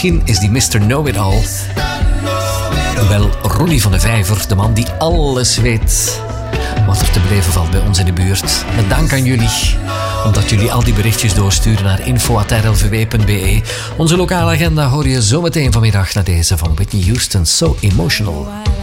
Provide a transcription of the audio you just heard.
Misschien is die Mr. Know-It-All wel Ronnie van de Vijver, de man die alles weet wat er te beleven valt bij ons in de buurt. Met dank aan jullie, omdat jullie al die berichtjes doorsturen naar info@rlvw.be. Onze lokale agenda hoor je zometeen vanmiddag naar deze van Whitney Houston, So Emotional.